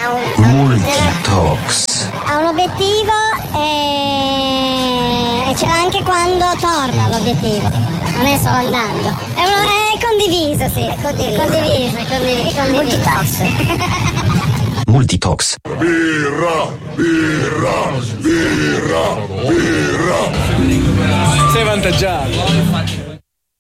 Multitox. Ha un obiettivo e ce l'ha anche quando torna l'obiettivo, non è solo andando. È condiviso, sì, è condiviso. Multitox. Multitox. Birra. Sei avvantaggiato.